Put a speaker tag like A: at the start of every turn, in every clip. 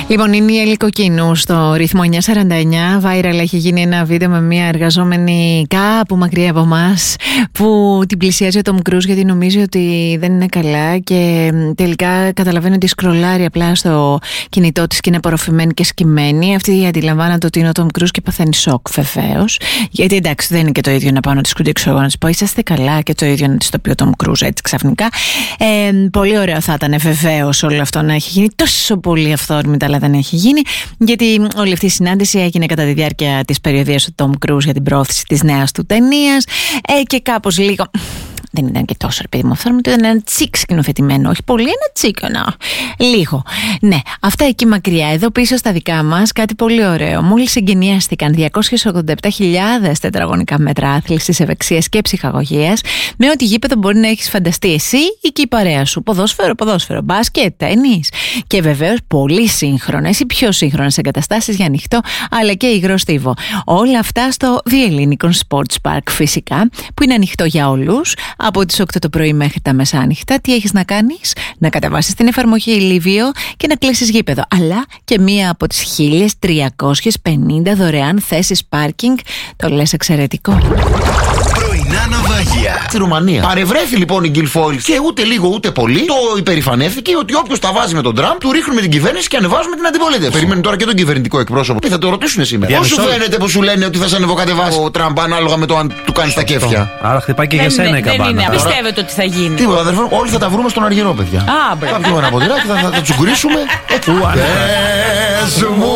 A: Λοιπόν, είναι η Έλλη Κοκκίνου στο ρυθμό 949. Viral έχει γίνει ένα βίντεο με μια εργαζόμενη κάπου μακριά από εμάς που την πλησιάζει ο Τομ Κρούζ γιατί νομίζει ότι δεν είναι καλά και τελικά καταλαβαίνει ότι σκρολάρει απλά στο κινητό της και είναι απορροφημένη και σκυμμένη. Αυτή αντιλαμβάνεται ότι είναι ο Τομ Κρούζ και παθαίνει σοκ, βεβαίως. Γιατί εντάξει, δεν είναι και το ίδιο να πάω να τη σκουντίξω εγώ να τη πω είσαστε καλά και το ίδιο να τη το πει ο Τομ Κρούζ έτσι ξαφνικά. Πολύ ωραίο θα ήταν βεβαίως όλο αυτό να έχει γίνει τόσο πολύ αυθόρμητα, αλλά δεν έχει γίνει, γιατί όλη αυτή η συνάντηση έγινε κατά τη διάρκεια της περιοδίας του Τομ Κρούζ για την πρόθεση της νέας του ταινίας και κάπως λίγο. Δεν ήταν και τόσο ρε παιδί μου αυθόρμητο, ήταν ένα τσικ σκηνοθετημένο. Όχι πολύ, ένα τσικ, λίγο. Ναι, αυτά εκεί μακριά. Εδώ πίσω στα δικά μας κάτι πολύ ωραίο. Μόλις εγκαινιάστηκαν 287.000 τετραγωνικά μέτρα άθλησης, ευεξίας και ψυχαγωγίας, με ό,τι γήπεδο μπορεί να έχεις φανταστεί εσύ ή και η παρέα σου. Ποδόσφαιρο, μπάσκετ, τένις. Και βεβαίως πολύ σύγχρονες ή πιο σύγχρονες εγκαταστάσεις για ανοιχτό αλλά και υγρό στίβο. Όλα αυτά στο The Ellinikon Sports Park φυσικά, που είναι ανοιχτό για όλους. Από τις 8 το πρωί μέχρι τα μεσάνυχτα. Τι έχεις να κάνεις? Να κατεβάσεις την εφαρμογή Livio και να κλείσεις γήπεδο. Αλλά και μία από τις 1.350 δωρεάν θέσεις πάρκινγκ. Το λες εξαιρετικό.
B: Πρωινά ναυάγια στη Ρουμανία. Παρευρέθη λοιπόν η Guilfoyle και ούτε λίγο ούτε πολύ το υπερηφανεύτηκε ότι όποιος τα βάζει με τον Τραμπ, του ρίχνουμε την κυβέρνηση και ανεβάζουμε την αντιπολίτευση. Περιμένουν τώρα και τον κυβερνητικό εκπρόσωπο. Τι θα το ρωτήσουν σήμερα? Πώς σου φαίνεται που σου λένε ότι θα σε ανεβοκατεβάσει ο Τραμπ ανάλογα με το αν του κάνει τα κέφια?
C: Άρα χτυπάει και για σένα η καμπάνα.
D: Πιστεύετε ότι θα γίνει?
B: Τίποτα, αδερφέ, όλοι θα τα βρούμε στον Αργυρό, παιδιά. Κάποιοι με ένα ποτηράκι θα τσουγκρίσουμε. Πες μου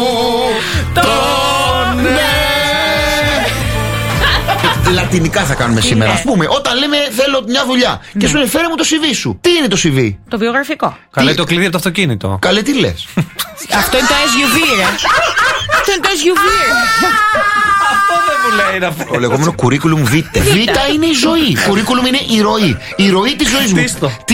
B: τον λατινικά θα κάνουμε σήμερα. Ας πούμε, όταν λέμε θέλω μια δουλειά και σου λένε φέρε μου το CV σου. Τι είναι το CV?
D: Το βιογραφικό.
C: Καλέ το κλειδί από το αυτοκίνητο.
B: Καλέ, τι λες?
D: Αυτό είναι το SUV, ρε. Αυτό είναι το SUV.
C: Αυτό δεν μου λέει να φέρει.
B: Το λεγόμενο curriculum vitae. Vita είναι η ζωή. Curriculum είναι η ροή. Η ροή της ζωής μου. Τι.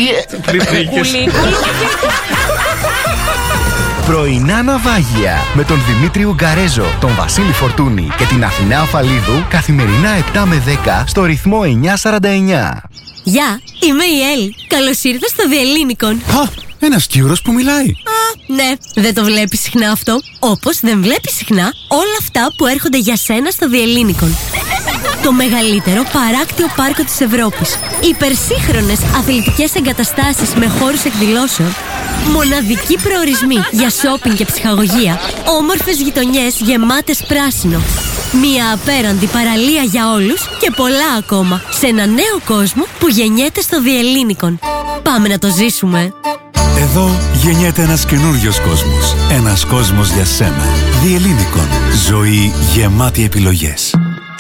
E: Πρωινά ναυάγια με τον Δημήτρη Ουγγαρέζο, τον Βασίλη Φορτούνη και την Αθηνά Αφαλίδου καθημερινά 7 με 10 στο ρυθμό 949.
F: Γεια, είμαι η Έλλη. Καλώς ήρθες στο The Ellinikon.
G: Ένας Κύρος που μιλάει.
F: Ναι, δεν το βλέπεις συχνά αυτό. Όπως δεν βλέπεις συχνά όλα αυτά που έρχονται για σένα στο The Ellinikon. Το μεγαλύτερο παράκτιο πάρκο της Ευρώπης. Υπερσύγχρονες αθλητικές εγκαταστάσεις με χώρους εκδηλώσεων. Μοναδικοί προορισμοί για σόπινγκ και ψυχαγωγία. Όμορφες γειτονιές γεμάτες πράσινο. Μια απέραντη παραλία για όλους και πολλά ακόμα. Σε ένα νέο κόσμο που γεννιέται στο The Ellinikon. Πάμε να το ζήσουμε.
G: Εδώ γεννιέται ένας καινούριος κόσμος. Ένας κόσμος για σένα. The Ellinikon. Ζωή γεμάτη επιλογές.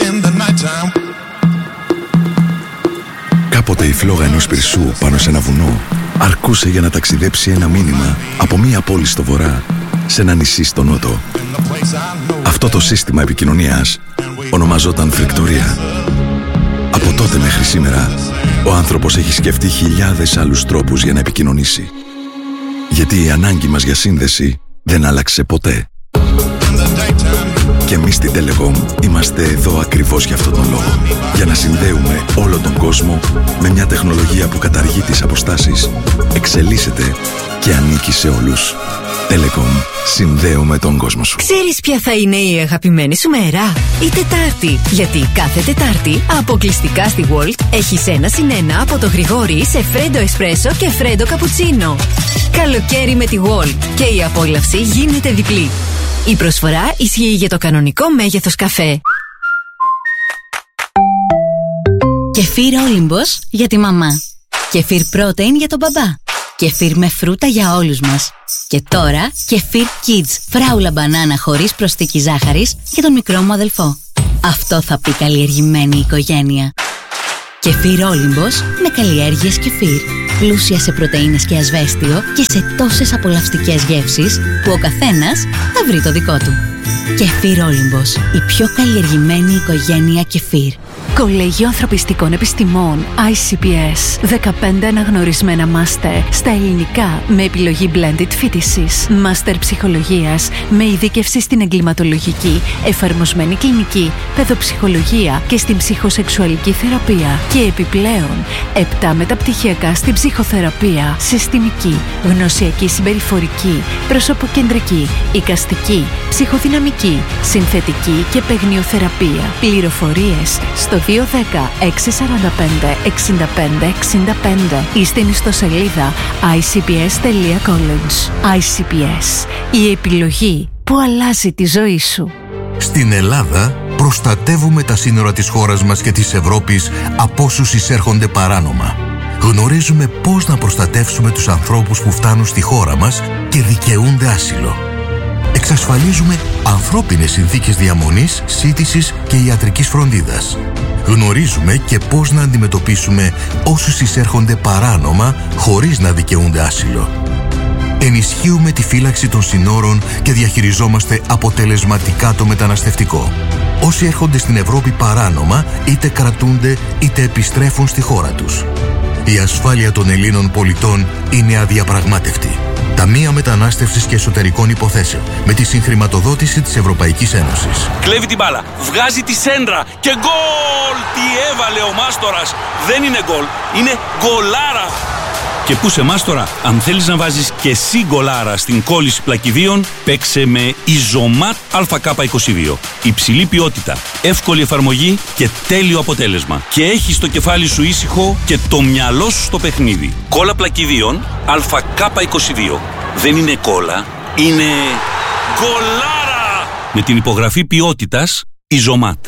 H: Κάποτε η φλόγα ενός πυρσού πάνω σε ένα βουνό αρκούσε για να ταξιδέψει ένα μήνυμα από μία πόλη στο βορρά σε ένα νησί στο νότο. Αυτό το σύστημα επικοινωνίας ονομαζόταν φρικτορία. Από τότε μέχρι σήμερα ο άνθρωπος έχει σκεφτεί χιλιάδες άλλους τρόπους για να επικοινωνήσει. Γιατί η ανάγκη μας για σύνδεση δεν άλλαξε ποτέ. Και εμείς στην Telecom είμαστε εδώ ακριβώς για αυτόν τον λόγο. Για να συνδέουμε όλο τον κόσμο με μια τεχνολογία που καταργεί τις αποστάσεις, εξελίσσεται και ανήκει σε όλους. Telecom. Συνδέουμε τον κόσμο σου.
I: Ξέρεις ποια θα είναι η αγαπημένη σου μέρα? Η Τετάρτη. Γιατί κάθε Τετάρτη αποκλειστικά στη Walt έχεις 1+1 από το Γρηγόρι σε φρέντο εσπρέσο και φρέντο καπουτσίνο. Καλοκαίρι με τη Walt και η απόλαυση γίνεται διπλή. Η προσφορά ισχύει για το κανονικό μέγεθος καφέ.
F: Κεφίρ Όλυμπος για τη μαμά. Κεφίρ Protein για τον μπαμπά. Κεφίρ με φρούτα για όλους μας. Και τώρα Κεφίρ Kids φράουλα μπανάνα χωρίς προσθήκη ζάχαρης για τον μικρό μου αδελφό. Αυτό θα πει καλλιεργημένη οικογένεια. Κεφίρ Όλυμπος με καλλιέργειες κεφίρ. Πλούσια σε πρωτεΐνες και ασβέστιο και σε τόσες απολαυστικές γεύσεις που ο καθένας θα βρει το δικό του. Κεφίρ Όλυμπος, η πιο καλλιεργημένη οικογένεια κεφίρ.
A: Κολέγιο Ανθρωπιστικών Επιστημών ICPS. 15 αναγνωρισμένα μάστερ στα ελληνικά με επιλογή blended φοιτησης. Μάστερ ψυχολογίας με ειδίκευση στην εγκληματολογική, εφαρμοσμένη κλινική, παιδοψυχολογία και στην ψυχοσεξουαλική θεραπεία. Και επιπλέον 7 μεταπτυχιακά στην ψυχοθεραπεία, συστημική, γνωσιακή συμπεριφορική, προσωποκεντρική, εικαστική, ψυχοδυναμική, συνθετική και παιγνιοθεραπεία. Πληροφορίες στο 210 645 65 65 ή στην ιστοσελίδα icps.college. ICPS. Η επιλογή που αλλάζει τη ζωή σου.
J: Στην Ελλάδα προστατεύουμε τα σύνορα της χώρας μας και της Ευρώπης από όσους εισέρχονται παράνομα. Γνωρίζουμε πώς να προστατεύσουμε τους ανθρώπους που φτάνουν στη χώρα μας και δικαιούνται άσυλο. Εξασφαλίζουμε ανθρώπινες συνθήκες διαμονής, σύντησης και ιατρικής φροντίδας. Γνωρίζουμε και πώς να αντιμετωπίσουμε όσους εισέρχονται παράνομα χωρίς να δικαιούνται άσυλο. Ενισχύουμε τη φύλαξη των συνόρων και διαχειριζόμαστε αποτελεσματικά το μεταναστευτικό. Όσοι έρχονται στην Ευρώπη παράνομα είτε κρατούνται είτε επιστρέφουν στη χώρα τους. Η ασφάλεια των Ελλήνων πολιτών είναι αδιαπραγμάτευτη. Ταμεία Μετανάστευσης και Εσωτερικών Υποθέσεων με τη συγχρηματοδότηση της Ευρωπαϊκής Ένωσης.
K: Κλέβει την μπάλα, βγάζει τη σέντρα και γκολ! Τι έβαλε ο Μάστορας! Δεν είναι γκολ, είναι γκολάρα! Και πού σε Μάστορα, αν θέλεις να βάζεις και εσύ γκολάρα στην κόλληση πλακιδίων, παίξε με Ιζωμάτ ΑΚ22. Υψηλή ποιότητα, εύκολη εφαρμογή και τέλειο αποτέλεσμα. Και έχεις το κεφάλι σου ήσυχο και το μυαλό σου στο παιχνίδι. Κόλλα πλακιδίων ΑΚ22. Δεν είναι κόλλα, είναι γκολάρα! Με την υπογραφή ποιότητας Ιζωμάτ.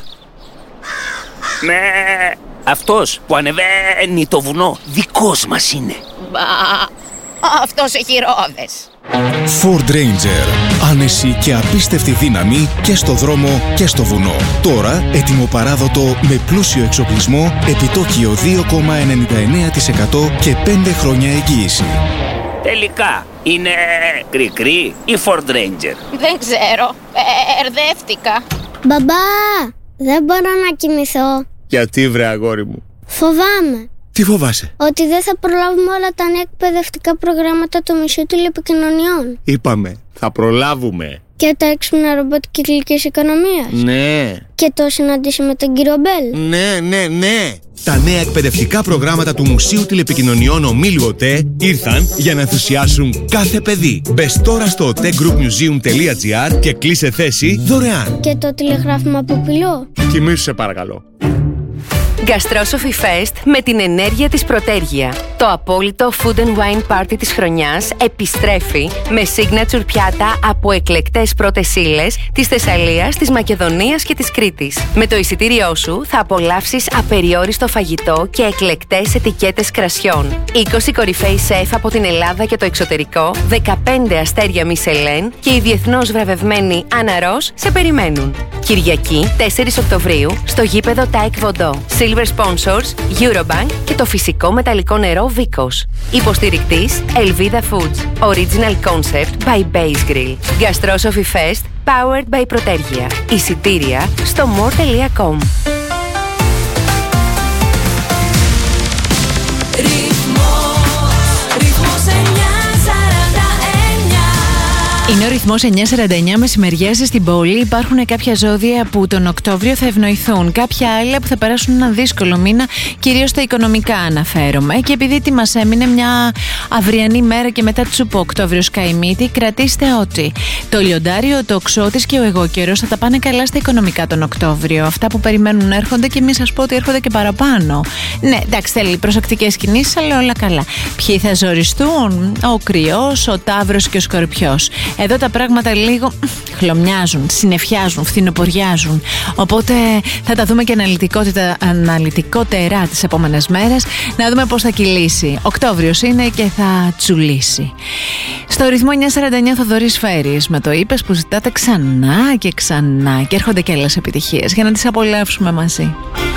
L: Ναι, αυτός που ανεβαίνει το βουνό δικός μας είναι.
D: Μπα, αυτός έχει ρόδες.
M: Ford Ranger. Άνεση και απίστευτη δύναμη και στο δρόμο και στο βουνό. Τώρα έτοιμο παράδοτο με πλούσιο εξοπλισμό, επιτόκιο 2,99% και 5 χρόνια εγγύηση.
L: Τελικά, είναι κρικρί ή Ford Ranger?
D: Δεν ξέρω, ερδεύτηκα.
N: Μπαμπά, δεν μπορώ να κοιμηθώ.
O: Γιατί βρε αγόρι μου?
N: Φοβάμαι.
O: Τι φοβάσαι?
N: Ότι δεν θα προλάβουμε όλα τα νέα εκπαιδευτικά προγράμματα του Μουσείου Τηλεπικοινωνιών.
O: Είπαμε, θα προλάβουμε.
N: Και τα έξυπνα ρομπότ κυκλικής οικονομίας.
O: Ναι.
N: Και το συναντήσει με τον κύριο Μπέλ.
O: Ναι.
P: Τα νέα εκπαιδευτικά προγράμματα του Μουσείου Τηλεπικοινωνιών Ομίλου ΟΤΕ ήρθαν για να ενθουσιάσουν κάθε παιδί. Μπες τώρα στο otegroupmuseum.gr και κλείσε θέση δωρεάν.
N: Και το τηλεγράφημα από πυλό.
O: Κοιμήσου σε παρακαλώ.
Q: Gastrosophy Fest με την ενέργεια της Πρωτέργεια. Το απόλυτο food and wine party της χρονιάς επιστρέφει με signature πιάτα από εκλεκτές πρώτες ύλες της Θεσσαλίας, της Μακεδονίας και της Κρήτης. Με το εισιτήριό σου θα απολαύσεις απεριόριστο φαγητό και εκλεκτές ετικέτες κρασιών. 20 κορυφαίοι σεφ από την Ελλάδα και το εξωτερικό, 15 αστέρια Μισελέν και οι διεθνώς βραβευμένοι Άννα Ρος σε περιμένουν. Κυριακή 4 Οκτωβρίου στο γήπεδο Taek Vodo. Silver Sponsors, Eurobank και το φυσικό μεταλλικό νερό Vicos. Υποστηρικτής Elvida Foods. Original Concept by Base Grill. Gastrosophy Fest powered by Πρωτέργεια. Εισιτήρια στο more.com.
A: Είναι ο ρυθμός 9:49 μεσημεριές στην πόλη. Υπάρχουν κάποια ζώδια που τον Οκτώβριο θα ευνοηθούν. Κάποια άλλα που θα περάσουν ένα δύσκολο μήνα, κυρίως στα οικονομικά αναφέρομαι. Και επειδή τι μας έμεινε μια αυριανή μέρα και μετά τσουπο Οκτώβριος καημίτη, κρατήστε ότι το λιοντάριο, το οξώτης και ο εγώκερος θα τα πάνε καλά στα οικονομικά τον Οκτώβριο. Αυτά που περιμένουν έρχονται και μην σας πω ότι έρχονται και παραπάνω. Ναι, εντάξει, θέλει προσεκτικές κινήσεις, αλλά όλα καλά. Ποιοι θα ζοριστούν? Ο Κρυός, ο Ταύρος και ο Σκορπιός. Εδώ τα πράγματα λίγο χλωμιάζουν, συννεφιάζουν, φθινοποριάζουν. Οπότε θα τα δούμε και αναλυτικότερα τις επόμενες μέρες, να δούμε πώς θα κυλήσει. Οκτώβριος είναι και θα τσουλήσει. Στο ρυθμό 9:49 Θοδωρής Φέρης, με το είπες που ζητάτε ξανά και ξανά. Και έρχονται και άλλες επιτυχίες για να τις απολαύσουμε μαζί.